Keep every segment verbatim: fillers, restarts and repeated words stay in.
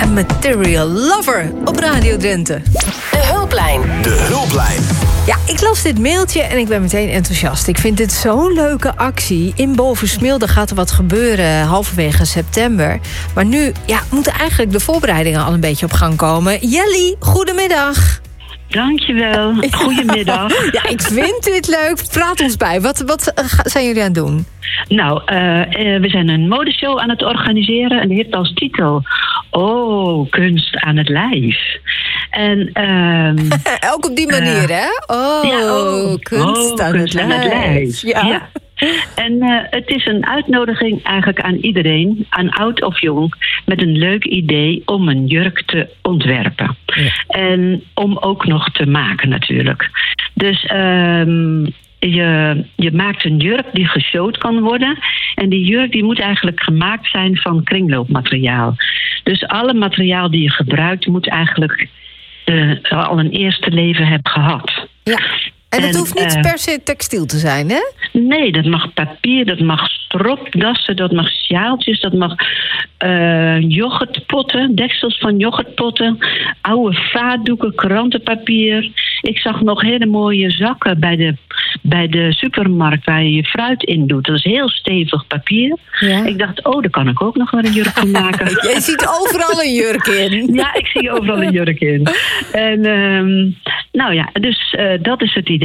en Material Lover op Radio Drenthe. De hulplijn. De hulplijn. Ja, ik las dit mailtje en ik ben meteen enthousiast. Ik vind dit zo'n leuke actie. In Bovensmilde gaat er wat gebeuren halverwege september. Maar nu ja, moeten eigenlijk de voorbereidingen al een beetje op gang komen. Jelly, goedemiddag. Dankjewel. Goedemiddag. Ja, ik vind dit leuk. Praat ons bij. Wat, wat uh, zijn jullie aan het doen? Nou, uh, uh, we zijn een modeshow aan het organiseren. En die heeft als titel... Oh, kunst aan het lijf. En, um, Ook op die manier, uh, hè? Oh, ja, oh kunst, oh, aan, kunst het aan het lijf. Ja. ja. En uh, het is een uitnodiging eigenlijk aan iedereen, aan oud of jong, met een leuk idee om een jurk te ontwerpen. Ja. En om ook nog te maken natuurlijk. Dus um, je, je maakt een jurk die geshowd kan worden. En die jurk die moet eigenlijk gemaakt zijn van kringloopmateriaal. Dus alle materiaal die je gebruikt moet eigenlijk uh, al een eerste leven hebben gehad. Ja. En het en, hoeft niet uh, per se textiel te zijn, hè? Nee, dat mag papier, dat mag stropdassen, dat mag sjaaltjes, dat mag uh, yoghurtpotten, deksels van yoghurtpotten, oude vaatdoeken, krantenpapier. Ik zag nog hele mooie zakken bij de, bij de supermarkt waar je je fruit in doet. Dat is heel stevig papier. Ja. Ik dacht, oh, daar kan ik ook nog wel een jurk van maken. Jij ziet overal een jurk in. Ja, ik zie overal een jurk in. En um, nou ja, dus uh, dat is het idee.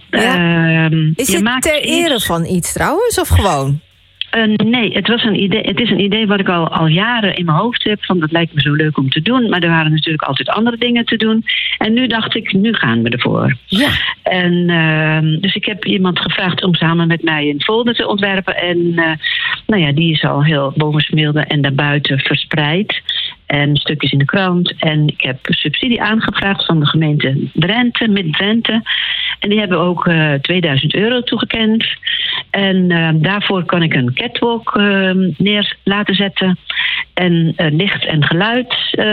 Ja. Uh, is je het maakt ter ere iets... van iets trouwens, of gewoon? Uh, nee, het, was een idee, het is een idee wat ik al, al jaren in mijn hoofd heb. Van dat lijkt me zo leuk om te doen. Maar er waren natuurlijk altijd andere dingen te doen. En nu dacht ik, nu gaan we ervoor. Ja. En, uh, dus ik heb iemand gevraagd om samen met mij een folder te ontwerpen. En uh, nou ja, die is al heel Bovensmilde en daarbuiten verspreid. En stukjes in de krant. En ik heb subsidie aangevraagd van de gemeente Drenthe, Mid-Drenthe. En die hebben ook uh, tweeduizend euro toegekend. En uh, daarvoor kan ik een catwalk uh, neer laten zetten. En uh, licht en geluid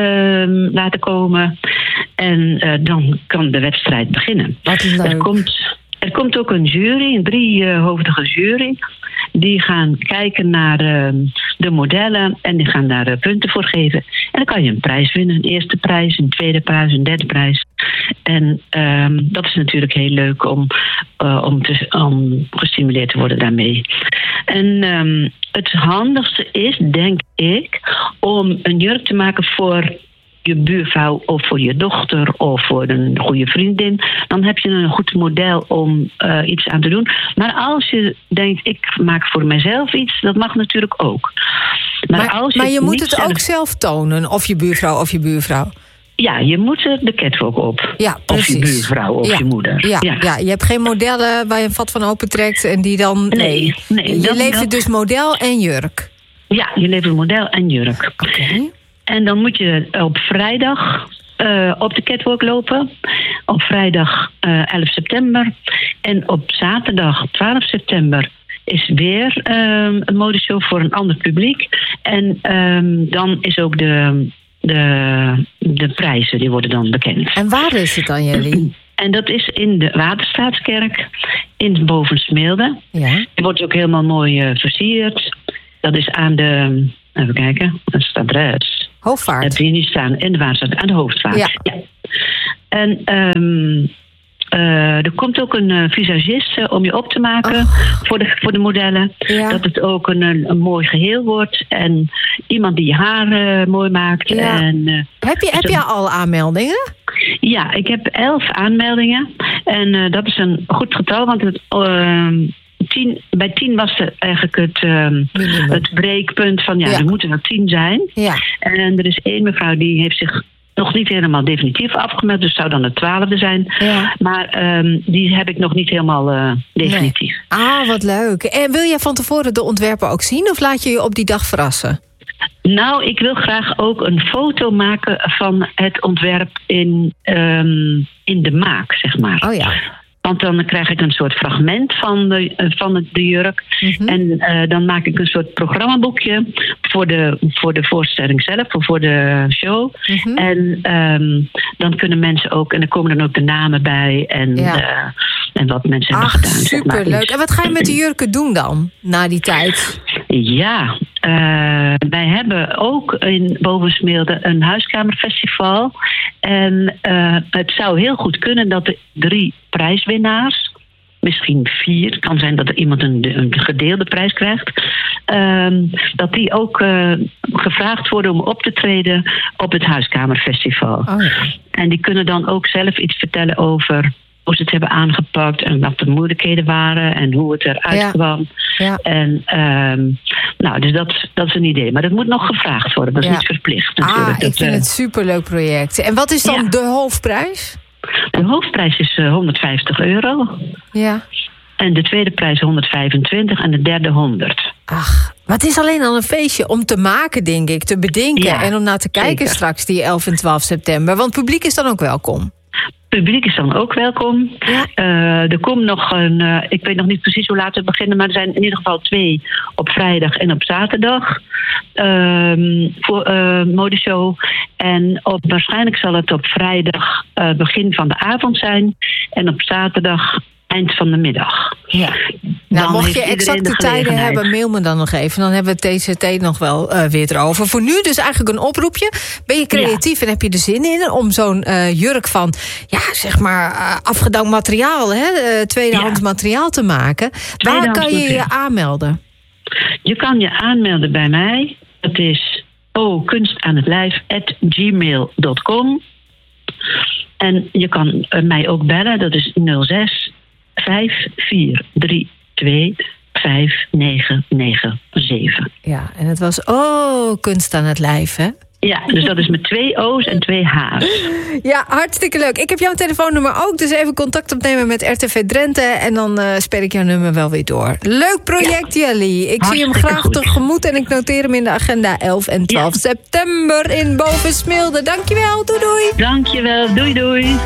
uh, laten komen. En uh, dan kan de wedstrijd beginnen. Wat leuk. Er komt, er komt ook een jury, een driehoofdige jury. Die gaan kijken naar uh, de modellen en die gaan daar uh, punten voor geven. En dan kan je een prijs winnen. Een eerste prijs, een tweede prijs, een derde prijs. En um, dat is natuurlijk heel leuk om, uh, om, te, om gestimuleerd te worden daarmee. En um, het handigste is, denk ik, om een jurk te maken voor je buurvrouw of voor je dochter of voor een goede vriendin. Dan heb je een goed model om uh, iets aan te doen. Maar als je denkt, ik maak voor mezelf iets, dat mag natuurlijk ook. Maar, maar, als je, maar je het moet het zelf... ook zelf tonen, of je buurvrouw of je buurvrouw. Ja, je moet er de catwalk op. Ja, of je buurvrouw of ja. je moeder. Ja, ja. ja, je hebt geen modellen waar je een vat van opentrekt en die dan... Nee, nee. Je dat, levert dat... dus model en jurk. Ja, je levert model en jurk. Oké. Okay. En dan moet je op vrijdag uh, op de catwalk lopen. Op vrijdag uh, elf september. En op zaterdag twaalf september is weer um, een modeshow voor een ander publiek. En um, dan is ook de, de, de prijzen, die worden dan bekend. En waar is het dan, jullie? En dat is in de Waterstaatskerk in Bovensmilde. Ja. Die wordt ook helemaal mooi uh, versierd. Dat is aan de... Even kijken, dat is het adres. Hoofdvaart. Dat zie je niet staan, in de Waterstad, aan de Hoofdvaart. Ja. ja. En um, uh, er komt ook een uh, visagist uh, om je op te maken oh. voor, de, voor de modellen. Ja. Dat het ook een, een, een mooi geheel wordt. En iemand die je haar uh, mooi maakt. Ja. En, uh, heb je, heb je al aanmeldingen? Ja, ik heb elf aanmeldingen. En uh, dat is een goed getal, want het... Uh, Tien, bij tien was er eigenlijk het, um, het breekpunt van ja, ja, er moeten wel tien zijn. Ja. En er is één mevrouw die heeft zich nog niet helemaal definitief afgemeld, dus zou dan het twaalfde zijn. Ja. Maar um, die heb ik nog niet helemaal uh, definitief. Nee. Ah, wat leuk. En wil jij van tevoren de ontwerpen ook zien of laat je je op die dag verrassen? Nou, ik wil graag ook een foto maken van het ontwerp in, um, in de maak, zeg maar. Oh ja. Want dan krijg ik een soort fragment van de, van de jurk. Mm-hmm. En uh, dan maak ik een soort programmaboekje voor de, voor de voorstelling zelf, of voor de show. Mm-hmm. En um, dan kunnen mensen ook, en er komen dan ook de namen bij en, ja. uh, en wat mensen Ach, hebben gedaan. Superleuk. En wat ga je met de jurken doen dan, na die tijd? Ja, uh, wij hebben ook in Bovensmilde een huiskamerfestival. En uh, het zou heel goed kunnen dat de drie prijswinnaars, misschien vier, het kan zijn dat er iemand een, een gedeelde prijs krijgt, uh, dat die ook uh, gevraagd worden om op te treden op het huiskamerfestival. Oh ja. En die kunnen dan ook zelf iets vertellen over hoe ze het hebben aangepakt en wat de moeilijkheden waren en hoe het eruit ja. kwam. Ja. En um, nou, dus dat, dat is een idee. Maar dat moet nog gevraagd worden. Dat is ja. niet verplicht natuurlijk. Ah, ik dat, vind uh, het een superleuk project. En wat is dan ja. de hoofdprijs? De hoofdprijs is uh, honderdvijftig euro. Ja. En de tweede prijs honderdvijfentwintig en de derde honderd. Ach, maar het is alleen al een feestje om te maken, denk ik. Te bedenken ja, en om naar te kijken zeker. Straks die elf en twaalf september. Want het publiek is dan ook welkom. Het publiek is dan ook welkom. Ja. Uh, er komt nog een, uh, ik weet nog niet precies hoe laat we beginnen, maar er zijn in ieder geval twee op vrijdag en op zaterdag uh, voor uh, modeshow. En op, waarschijnlijk zal het op vrijdag uh, begin van de avond zijn en op zaterdag eind van de middag. Ja. Nou, mocht je exacte tijden hebben, mail me dan nog even. Dan hebben we het deze tijd nog wel uh, weer erover. Voor nu dus eigenlijk een oproepje. Ben je creatief ja. en heb je er zin in om zo'n uh, jurk van, ja, zeg maar, uh, afgedankt materiaal, hè, uh, tweedehands ja. materiaal te maken? Waar kan je je aanmelden? Je kan je aanmelden bij mij. Dat is o kunst aan het lijf at gmail dot com. En je kan uh, mij ook bellen. Dat is nul zes vijf vier drie twee vijf negen negen zeven. Ja, en het was oh, kunst aan het lijf, hè? Ja, dus dat is met twee O's en twee H's. Ja, hartstikke leuk. Ik heb jouw telefoonnummer ook, dus even contact opnemen met R T V Drenthe en dan uh, speel ik jouw nummer wel weer door. Leuk project, ja. Jelly. Ik hartstikke zie hem graag goed. Tegemoet en ik noteer hem in de agenda elf en twaalf ja. september in Bovensmilde. Dankjewel, doei doei. Dankjewel, doei doei.